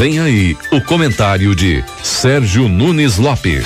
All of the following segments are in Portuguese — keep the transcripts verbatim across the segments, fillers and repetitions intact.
Vem aí o comentário de Sérgio Nunes Lopes.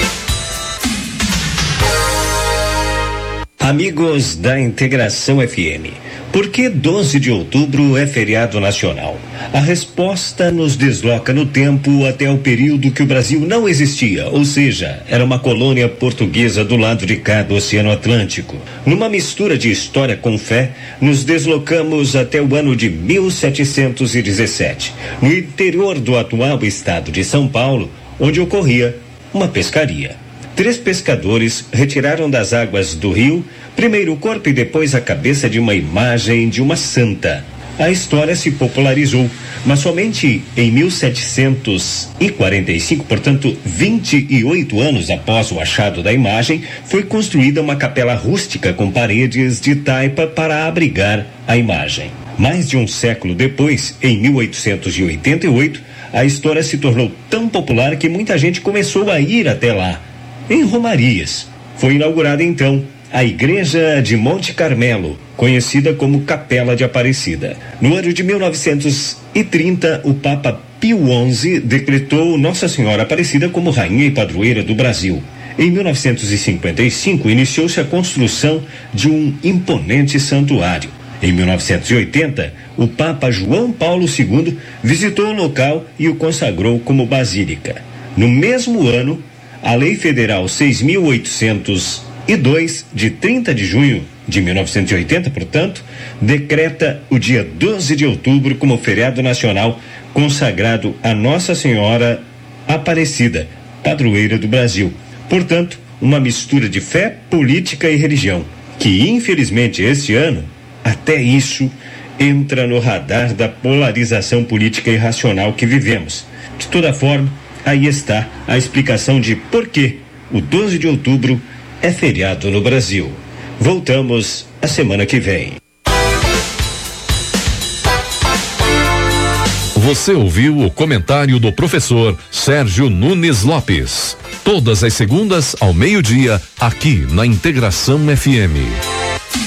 Amigos da Integração F M, por que doze de outubro é feriado nacional? A resposta nos desloca no tempo até o período que o Brasil não existia, ou seja, era uma colônia portuguesa do lado de cá do Oceano Atlântico. Numa mistura de história com fé, nos deslocamos até o ano de mil setecentos e dezessete, no interior do atual estado de São Paulo, onde ocorria uma pescaria. Três pescadores retiraram das águas do rio primeiro o corpo e depois a cabeça de uma imagem de uma santa. A história se popularizou, mas somente em mil setecentos e quarenta e cinco, portanto vinte e oito anos após o achado da imagem, foi construída uma capela rústica com paredes de taipa para abrigar a imagem. Mais de um século depois, em mil oitocentos e oitenta e oito, a história se tornou tão popular que muita gente começou a ir até lá, em romarias. Foi inaugurada então a Igreja de Monte Carmelo, conhecida como Capela de Aparecida. No ano de mil novecentos e trinta, o Papa Pio onze decretou Nossa Senhora Aparecida como rainha e padroeira do Brasil. Em mil novecentos e cinquenta e cinco, iniciou-se a construção de um imponente santuário. Em mil novecentos e oitenta, o Papa João Paulo segundo visitou o local e o consagrou como basílica. No mesmo ano, a Lei Federal seis mil oitocentos e dois, de trinta de junho de mil novecentos e oitenta, portanto, decreta o dia doze de outubro como feriado nacional consagrado a Nossa Senhora Aparecida, padroeira do Brasil. Portanto, uma mistura de fé, política e religião, que infelizmente este ano, até isso, entra no radar da polarização política irracional que vivemos. De toda forma, aí está a explicação de por que o doze de outubro é feriado no Brasil. Voltamos a semana que vem. Você ouviu o comentário do professor Sérgio Nunes Lopes. Todas as segundas ao meio-dia, aqui na Integração F M.